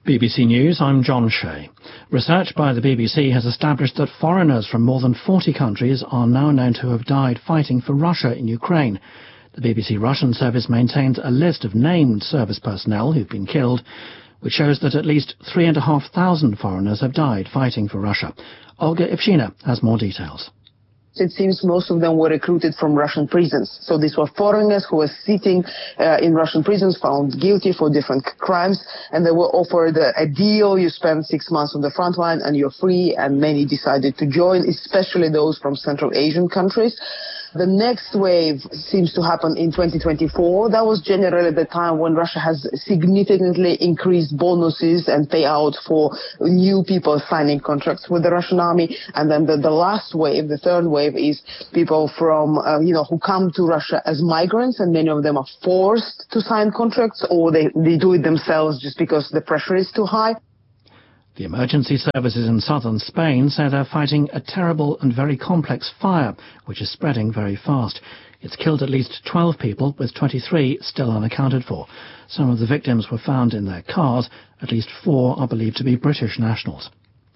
BBC News, I'm John Shea. Research by the BBC has established that foreigners from more than 40 countries are now known to have died fighting for Russia in Ukraine. The BBC Russian service maintains a list of named service personnel who've been killed, which shows that at least 3,500 foreigners have died fighting for Russia. Olga Ivshina has more details. It seems most of them were recruited from Russian prisons. So these were foreigners who were sitting in Russian prisons, found guilty for different crimes, and they were offered a deal. You spend 6 months on the front line and you're free, and many decided to join, especially those from Central Asian countries. The next wave seems to happen in 2024. That was generally the time when Russia has significantly increased bonuses and payout for new people signing contracts with the Russian army. And then the last wave, the third wave, is people from, who come to Russia as migrants, and many of them are forced to sign contracts, or they do it themselves just because the pressure is too high. The emergency services in southern Spain say they're fighting a terrible and very complex fire, which is spreading very fast. It's killed at least 12 people, with 23 still unaccounted for. Some of the victims were found in their cars. At least 4 are believed to be British nationals.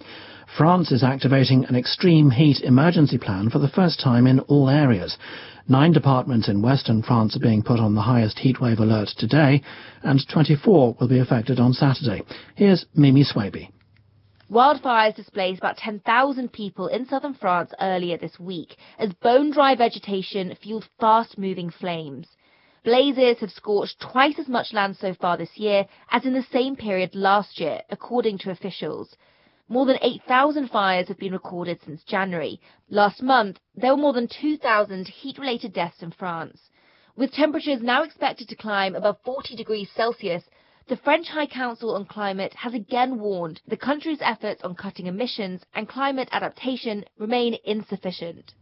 France is activating an extreme heat emergency plan for the first time in all areas. 9 departments in western France are being put on the highest heatwave alert today, and 24 will be affected on Saturday. Here's Mimi Swaby. Wildfires displaced about 10,000 people in southern France earlier this week as bone-dry vegetation fueled fast-moving flames. Blazes have scorched twice as much land so far this year as in the same period last year, according to officials. More than 8,000 fires have been recorded since January. Last month, there were more than 2,000 heat-related deaths in France. With temperatures now expected to climb above 40 degrees Celsius, the French High Council on Climate has again warned the country's efforts on cutting emissions and climate adaptation remain insufficient.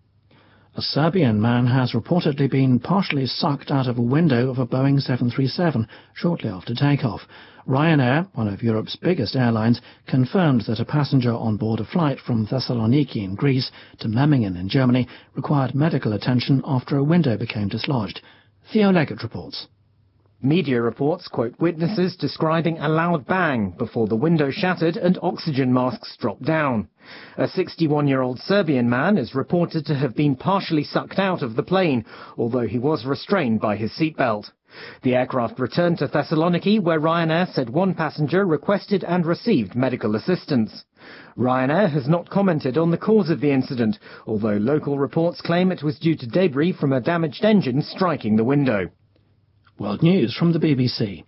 A Serbian man has reportedly been partially sucked out of a window of a Boeing 737 shortly after takeoff. Ryanair, one of Europe's biggest airlines, confirmed that a passenger on board a flight from Thessaloniki in Greece to Memmingen in Germany required medical attention after a window became dislodged. Theo Leggett reports. Media reports quote witnesses describing a loud bang before the window shattered and oxygen masks dropped down. A 61-year-old Serbian man is reported to have been partially sucked out of the plane, although he was restrained by his seatbelt. The aircraft returned to Thessaloniki, where Ryanair said one passenger requested and received medical assistance. Ryanair has not commented on the cause of the incident, although local reports claim it was due to debris from a damaged engine striking the window. World News from the BBC.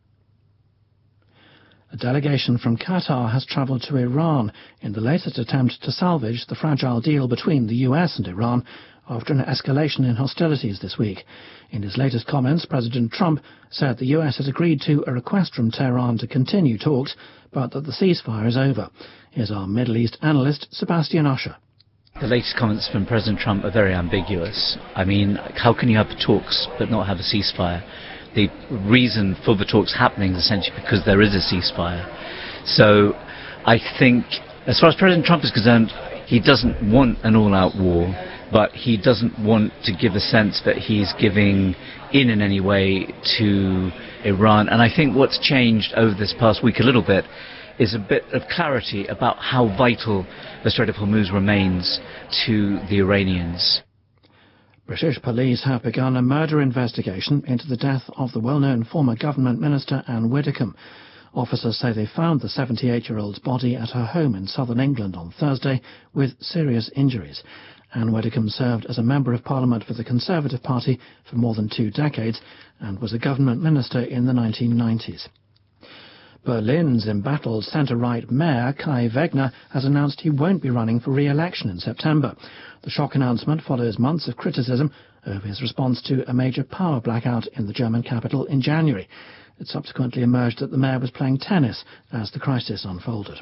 A delegation from Qatar has travelled to Iran in the latest attempt to salvage the fragile deal between the US and Iran after an escalation in hostilities this week. In his latest comments, President Trump said the US has agreed to a request from Tehran to continue talks, but that the ceasefire is over. Here's our Middle East analyst, Sebastian Usher. The latest comments from President Trump are very ambiguous. I mean, how can you have talks but not have a ceasefire? The reason for the talks happening is essentially because there is a ceasefire. So I think, as far as President Trump is concerned, he doesn't want an all-out war, but he doesn't want to give a sense that he's giving in any way to Iran. And I think what's changed over this past week a little bit is a bit of clarity about how vital the Strait of Hormuz remains to the Iranians. British police have begun a murder investigation into the death of the well-known former government minister Anne Widdecombe. Officers say they found the 78-year-old's body at her home in southern England on Thursday with serious injuries. Anne Widdecombe served as a Member of Parliament for the Conservative Party for more than 2 decades and was a government minister in the 1990s. Berlin's embattled centre-right mayor Kai Wegner has announced he won't be running for re-election in September. The shock announcement follows months of criticism over his response to a major power blackout in the German capital in January. It subsequently emerged that the mayor was playing tennis as the crisis unfolded.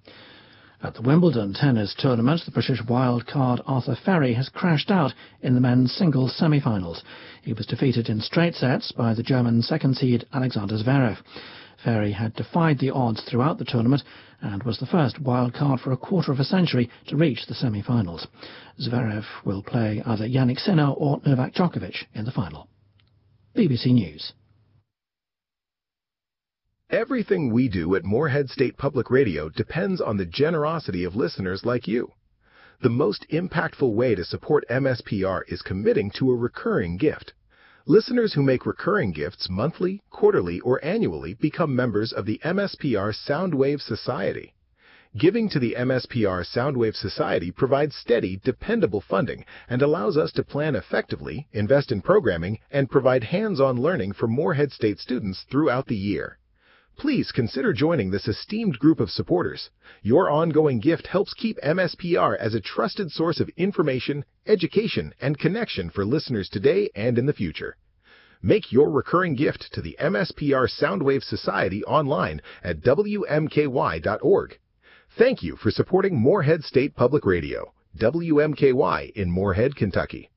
At the Wimbledon tennis tournament, the British wildcard Arthur Ferry has crashed out in the men's singles semi-finals. He was defeated in straight sets by the German second seed Alexander Zverev. Ferry had defied the odds throughout the tournament and was the first wildcard for a quarter of a century to reach the semi-finals. Zverev will play either Jannik Sinner or Novak Djokovic in the final. BBC News. Everything we do at Morehead State Public Radio depends on the generosity of listeners like you. The most impactful way to support MSPR is committing to a recurring gift. Listeners who make recurring gifts monthly, quarterly, or annually become members of the MSPR Soundwave Society. Giving to the MSPR Soundwave Society provides steady, dependable funding and allows us to plan effectively, invest in programming, and provide hands-on learning for Morehead State students throughout the year. Please consider joining this esteemed group of supporters. Your ongoing gift helps keep MSPR as a trusted source of information, education, and connection for listeners today and in the future. Make your recurring gift to the MSPR Soundwave Society online at WMKY.org. Thank you for supporting Morehead State Public Radio, WMKY in Morehead, Kentucky.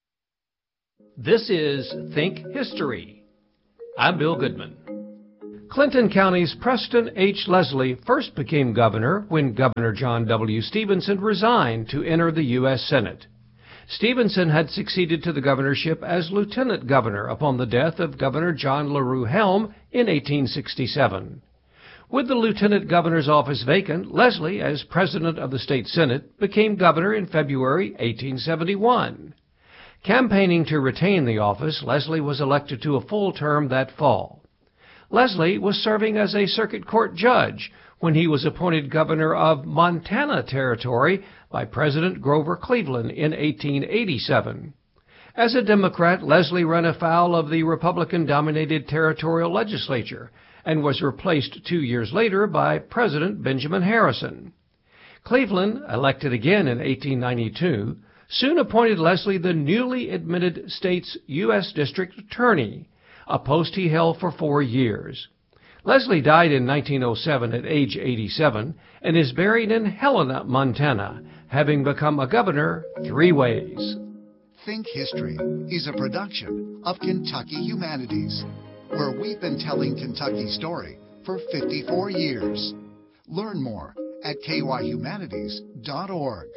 This is Think History. I'm Bill Goodman. Clinton County's Preston H. Leslie first became governor when Governor John W. Stevenson resigned to enter the U.S. Senate. Stevenson had succeeded to the governorship as lieutenant governor upon the death of Governor John LaRue Helm in 1867. With the lieutenant governor's office vacant, Leslie, as president of the state senate, became governor in February 1871. Campaigning to retain the office, Leslie was elected to a full term that fall. Leslie was serving as a circuit court judge when he was appointed governor of Montana Territory by President Grover Cleveland in 1887. As a Democrat, Leslie ran afoul of the Republican-dominated territorial legislature and was replaced 2 years later by President Benjamin Harrison. Cleveland, elected again in 1892, soon appointed Leslie the newly admitted state's U.S. District Attorney, a post he held for 4 years. Leslie died in 1907 at age 87 and is buried in Helena, Montana, having become a governor 3 ways. Think History is a production of Kentucky Humanities, where we've been telling Kentucky's story for 54 years. Learn more at kyhumanities.org.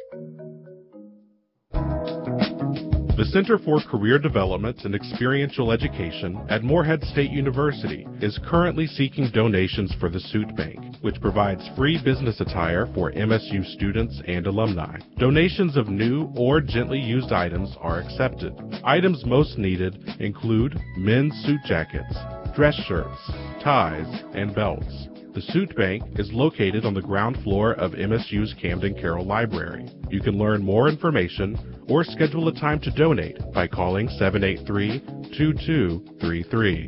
The Center for Career Development and Experiential Education at Morehead State University is currently seeking donations for the Suit Bank, which provides free business attire for MSU students and alumni. Donations of new or gently used items are accepted. Items most needed include men's suit jackets, dress shirts, ties, and belts. The Suit Bank is located on the ground floor of MSU's Camden Carroll Library. You can learn more information or schedule a time to donate by calling 783-2233.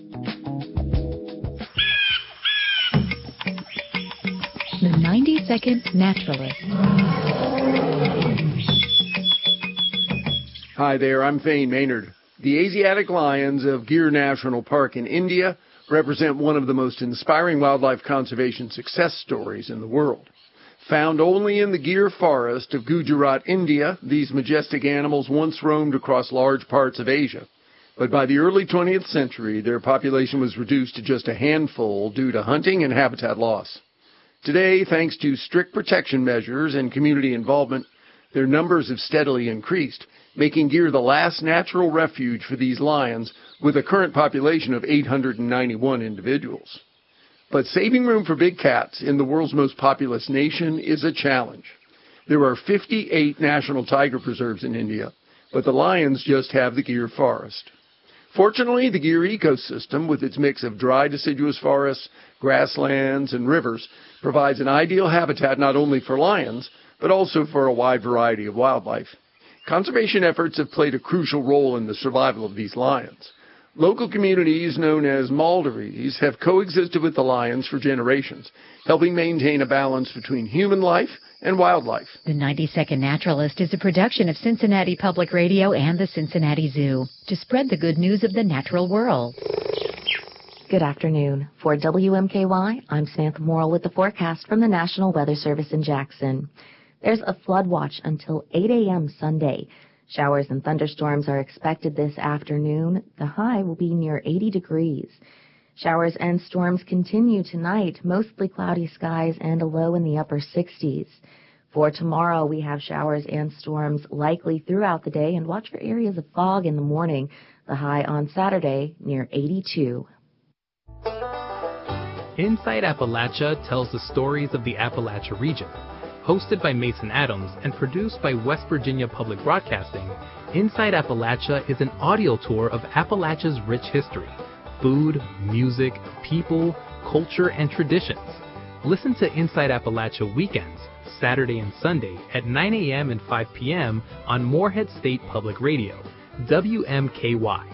The 90-Second Naturalist. Hi there, I'm Thane Maynard. The Asiatic lions of Gir National Park in India represent one of the most inspiring wildlife conservation success stories in the world. Found only in the Gir forest of Gujarat, India, these majestic animals once roamed across large parts of Asia. But by the early 20th century, their population was reduced to just a handful due to hunting and habitat loss. Today, thanks to strict protection measures and community involvement, their numbers have steadily increased, making Gir the last natural refuge for these lions, with a current population of 891 individuals. But saving room for big cats in the world's most populous nation is a challenge. There are 58 national tiger preserves in India, but the lions just have the Gir forest. Fortunately, the Gir ecosystem, with its mix of dry deciduous forests, grasslands, and rivers, provides an ideal habitat not only for lions, but also for a wide variety of wildlife. Conservation efforts have played a crucial role in the survival of these lions. Local communities known as Maldives have coexisted with the lions for generations, helping maintain a balance between human life and wildlife. The 90-Second Naturalist is a production of Cincinnati Public Radio and the Cincinnati Zoo to spread the good news of the natural world. Good afternoon. For WMKY, I'm Samantha Morrill with the forecast from the National Weather Service in Jackson. There's a flood watch until 8 a.m. Sunday. Showers and thunderstorms are expected this afternoon. The high will be near 80 degrees. Showers and storms continue tonight, mostly cloudy skies and a low in the upper 60s. For tomorrow, we have showers and storms likely throughout the day, and watch for areas of fog in the morning. The high on Saturday near 82. Inside Appalachia tells the stories of the Appalachia region. Hosted by Mason Adams and produced by West Virginia Public Broadcasting, Inside Appalachia is an audio tour of Appalachia's rich history, food, music, people, culture, and traditions. Listen to Inside Appalachia weekends, Saturday and Sunday at 9 a.m. and 5 p.m. on Morehead State Public Radio, WMKY.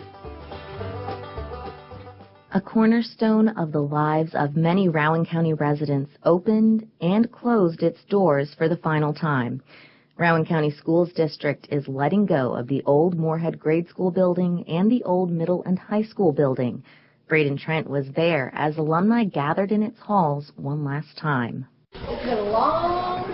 A cornerstone of the lives of many Rowan County residents opened and closed its doors for the final time. Rowan County Schools District is letting go of the old Morehead Grade School building and the old middle and high school building. Braden Trent was there as alumni gathered in its halls one last time. It's been a long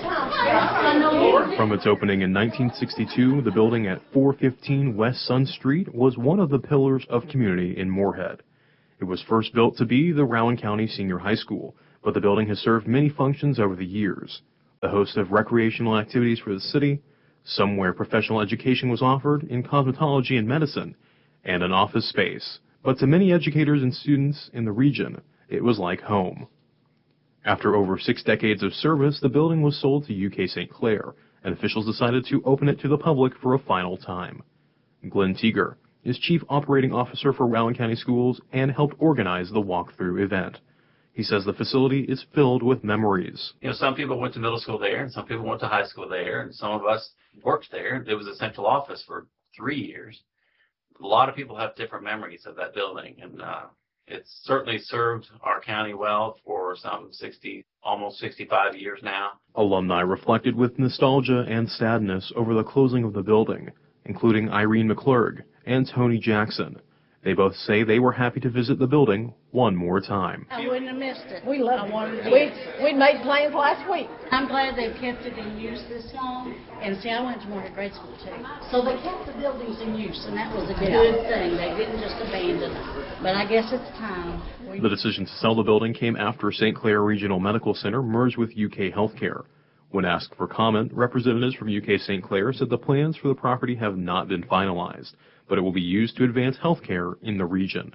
time. From its opening in 1962, the building at 415 West Sun Street was one of the pillars of community in Morehead. It was first built to be the Rowan County Senior High School, but the building has served many functions over the years. The host of recreational activities for the city, some where professional education was offered in cosmetology and medicine, and an office space. But to many educators and students in the region, it was like home. After over 6 decades of service, the building was sold to UK St. Clair, and officials decided to open it to the public for a final time. Glenn Teeger is Chief Operating Officer for Rowan County Schools and helped organize the walkthrough event. He says the facility is filled with memories. You know, some people went to middle school there, and some people went to high school there, and some of us worked there. It was a central office for 3 years. A lot of people have different memories of that building, and it's certainly served our county well for some 60, almost 65 years now. Alumni reflected with nostalgia and sadness over the closing of the building, including Irene McClurg and Tony Jackson. They both say they were happy to visit the building one more time. I wouldn't have missed it. We loved it. We made plans last week. I'm glad they've kept it in use this long. And see, I went to Morehead Grade School too. So they kept the buildings in use, and that was a Good thing. They didn't just abandon it. But I guess it's time. The decision to sell the building came after St. Clair Regional Medical Center merged with UK Healthcare. When asked for comment, representatives from UK St. Clair said the plans for the property have not been finalized, but it will be used to advance healthcare in the region.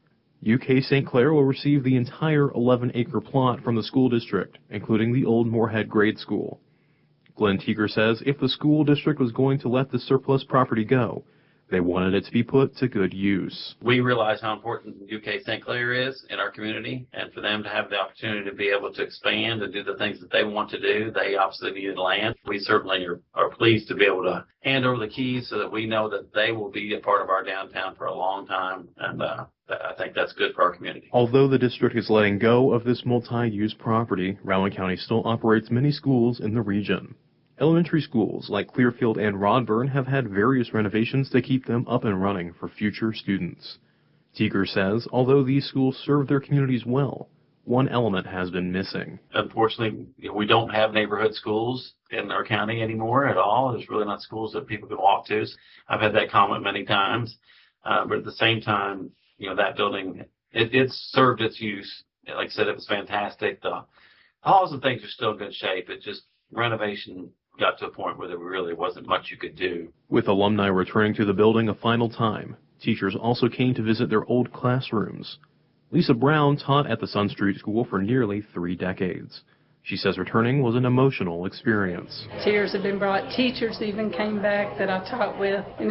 UK St. Clair will receive the entire 11-acre plot from the school district, including the old Morehead Grade School. Glenn Teeger says if the school district was going to let the surplus property go, they wanted it to be put to good use. We realize how important UK St. Clair is in our community, and for them to have the opportunity to be able to expand and do the things that they want to do, they obviously needed land. We certainly are pleased to be able to hand over the keys so that we know that they will be a part of our downtown for a long time, and I think that's good for our community. Although the district is letting go of this multi-use property, Rowan County still operates many schools in the region. Elementary schools like Clearfield and Rodburn have had various renovations to keep them up and running for future students. Teeger says although these schools serve their communities well, one element has been missing. Unfortunately, we don't have neighborhood schools in our county anymore at all. There's really not schools that people can walk to. I've had that comment many times. But at the same time, that building, it served its use. Like I said, it was fantastic. The halls and things are still in good shape. It just, renovation got to a point where there really wasn't much you could do. With alumni returning to the building a final time, teachers also came to visit their old classrooms. Lisa Brown taught at the Sun Street School for nearly 3 decades. She says returning was an emotional experience. Tears have been brought. Teachers even came back that I taught with, and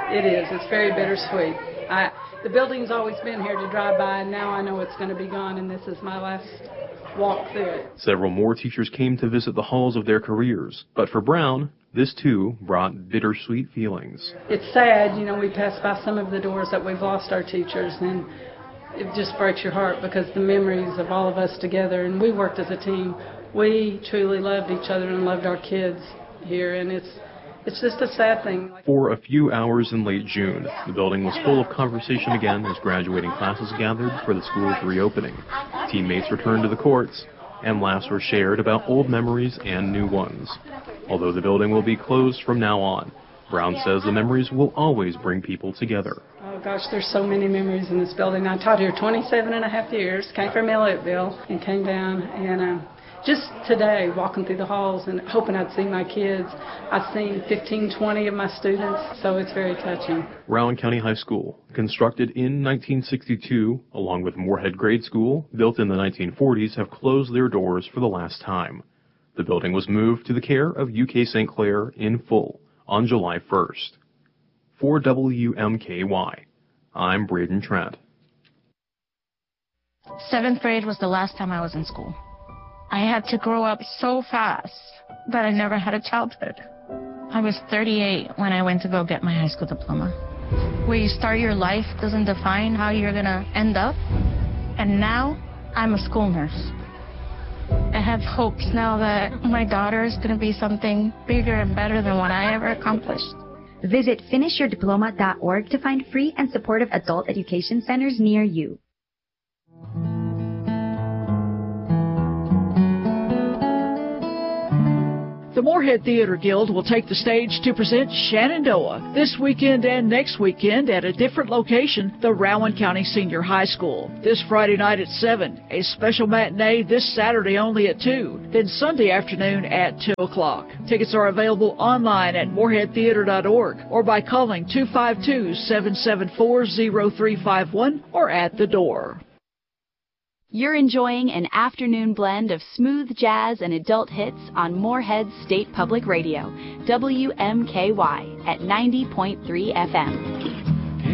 it's very bittersweet. The building's always been here to drive by, and now I know it's going to be gone, and this is my last walk through it. Several more teachers came to visit the halls of their careers, but for Brown, this too brought bittersweet feelings. It's sad, we pass by some of the doors that we've lost our teachers, and it just breaks your heart because the memories of all of us together, and we worked as a team. We truly loved each other and loved our kids here, and it's just a sad thing. For a few hours in late June, the building was full of conversation again as graduating classes gathered for the school's reopening. Teammates returned to the courts, and laughs were shared about old memories and new ones. Although the building will be closed from now on, Brown says the memories will always bring people together. Oh gosh, there's so many memories in this building. I taught here 27 and a half years, came from Elliotteville and came down, and just today, walking through the halls and hoping I'd see my kids, I've seen 15, 20 of my students, so it's very touching. Rowan County High School, constructed in 1962, along with Moorhead Grade School, built in the 1940s, have closed their doors for the last time. The building was moved to the care of UK St. Clair in full on July 1st. For WMKY, I'm Braden Trent. 7th grade was the last time I was in school. I had to grow up so fast that I never had a childhood. I was 38 when I went to go get my high school diploma. Where you start your life doesn't define how you're going to end up. And now I'm a school nurse. I have hopes now that my daughter is going to be something bigger and better than what I ever accomplished. Visit finishyourdiploma.org to find free and supportive adult education centers near you. The Moorhead Theater Guild will take the stage to present Shenandoah this weekend and next weekend at a different location, the Rowan County Senior High School. This Friday night at 7, a special matinee this Saturday only at 2, then Sunday afternoon at 2 o'clock. Tickets are available online at moorheadtheater.org or by calling 252-774-0351 or at the door. You're enjoying an afternoon blend of smooth jazz and adult hits on Moorhead State Public Radio, WMKY, at 90.3 FM.